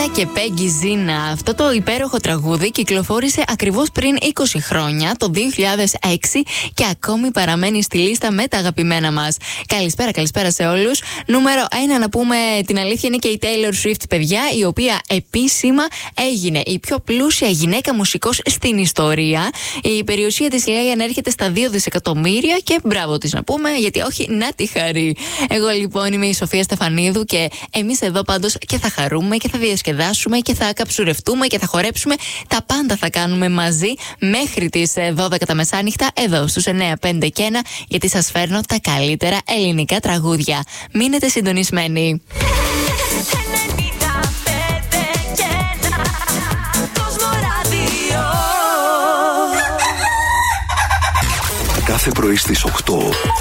και Peggy Zina. Αυτό το υπέροχο τραγούδι κυκλοφόρησε ακριβώς πριν 20 χρόνια, το 2006, και ακόμη παραμένει στη λίστα με τα αγαπημένα μας. Καλησπέρα σε όλους. Νούμερο 1, να πούμε την αλήθεια, είναι και η Taylor Swift, παιδιά, η οποία επίσημα έγινε η πιο πλούσια γυναίκα μουσικός στην ιστορία. Η περιουσία της, λέει, ανέρχεται στα 2 δισεκατομμύρια και μπράβο της, να πούμε, γιατί όχι, να τη χαρεί. Εγώ λοιπόν είμαι η Σοφία Στεφανίδου και εμείς εδώ πάντως και θα χαρούμε και θα διασκεδάσουμε και θα καψουρευτούμε και θα χορέψουμε. Τα πάντα θα κάνουμε μαζί μέχρι τις 12 τα μεσάνυχτα εδώ στους 9, 5 και 1, γιατί σας φέρνω τα καλύτερα ελληνικά τραγούδια. Μείνετε συντονισμένοι. Κάθε πρωί στις 8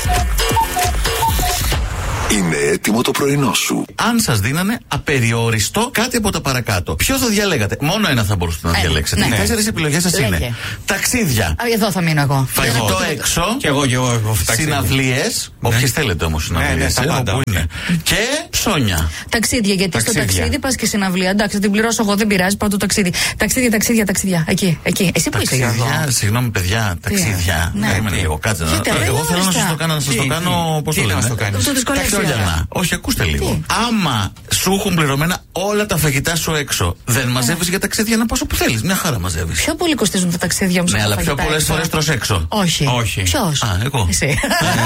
είναι έτοιμο το πρωινό σου. Αν σας δίνανε απεριόριστο κάτι από τα παρακάτω, ποιο θα διαλέγατε? Μόνο ένα θα μπορούσατε να διαλέξετε. Ναι. Οι 4 επιλογές σας είναι ταξίδια. Εδώ θα μείνω εγώ. Φαγητό έξω. Και εγώ. Συναυλίες. Όποιες θέλετε όμως συναυλίες. Ναι, τα πάντα. Και ψώνια. Ταξίδια, γιατί στο ταξίδι πας και συναυλία. Εντάξει, θα την πληρώσω εγώ, δεν πειράζει, πάω το ταξίδι. Ταξίδια. Εκεί. Εσύ που είσαι, Γιώργο? Συγγνώμη, παιδιά, ταξίδια. Περίμενε λίγο, κάτσε. Εγώ θέλω να σας το κάνω. Πώς το λένε? Όχι, ακούστε λίγο. Άμα σου έχουν πληρωμένα όλα τα φαγητά σου έξω, δεν μαζεύεις για ταξίδια να πας όπου θέλεις. Μια χαρά μαζεύεις. Πιο πολύ κοστίζουν τα ταξίδια μου. Ναι, αλλά πιο πολλές φορές τρως έξω. Όχι. Ποιος? Εγώ. Εσύ.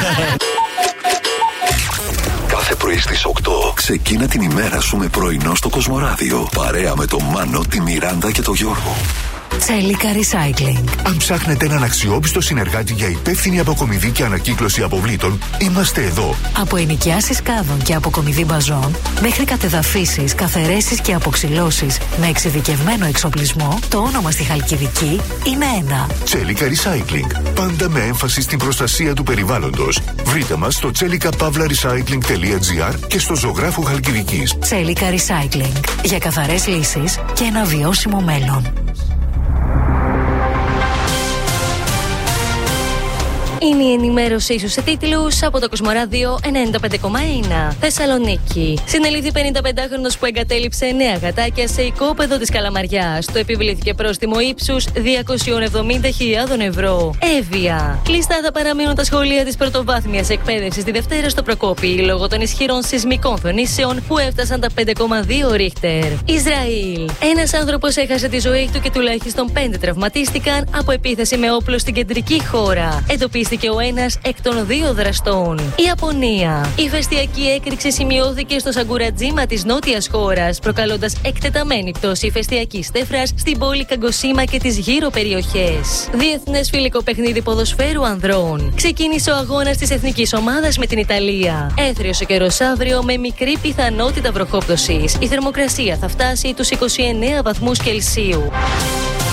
Κάθε πρωί στις 8 ξεκίνα την ημέρα σου με πρωινό στο Κοσμοράδιο. Παρέα με τον Μάνο, τη Μιράντα και τον Γιώργο. Τσέλικα Recycling. Αν ψάχνετε έναν αξιόπιστο συνεργάτη για υπεύθυνη αποκομιδή και ανακύκλωση αποβλήτων, είμαστε εδώ. Από ενοικιάσεις κάδων και αποκομιδή μπαζών, μέχρι κατεδαφίσεις, καθαιρέσεις και αποξυλώσεις με εξειδικευμένο εξοπλισμό, το όνομα στη Χαλκιδική είναι ένα. Τσέλικα Recycling. Πάντα με έμφαση στην προστασία του περιβάλλοντος. Βρείτε μας στο chellicapavlarecycling.gr και στο Ζωγράφου Χαλκιδικής. Τσέλικα Recycling. Για καθαρές λύσεις και ένα βιώσιμο μέλλον. Είναι η ενημέρωσή σου σε τίτλους από το Κοσμοράδιο 95,1. Θεσσαλονίκη. Συνελήφθη 55χρονος που εγκατέλειψε 9 γατάκια σε οικόπεδο της Καλαμαριάς. Το επιβλήθηκε πρόστιμο ύψους 270.000 ευρώ. Εύβοια. Κλειστά θα παραμείνουν τα σχολεία της πρωτοβάθμιας εκπαίδευσης τη Δευτέρα στο Προκόπη λόγω των ισχυρών σεισμικών θονήσεων που έφτασαν τα 5,2 ρίχτερ. Ισραήλ. Ένας άνθρωπος έχασε τη ζωή του και τουλάχιστον 5 τραυματίστηκαν από επίθεση με όπλο στην κεντρική χώρα. Και ο ένας εκ των 2 δραστών. Ιαπωνία. Η ηφαιστειακή έκρηξη σημειώθηκε στο Σαγκουρατζίμα της νότιας χώρας, προκαλώντας εκτεταμένη πτώση ηφαιστειακής στέφρας στην πόλη Καγκοσίμα και τις γύρω περιοχές. Διεθνές φιλικό παιχνίδι ποδοσφαίρου ανδρών. Ξεκίνησε ο αγώνας της εθνικής ομάδας με την Ιταλία. Έθριος ο καιρός αύριο με μικρή πιθανότητα βροχόπτωσης. Η θερμοκρασία θα φτάσει τους 29 βαθμούς Κελσίου.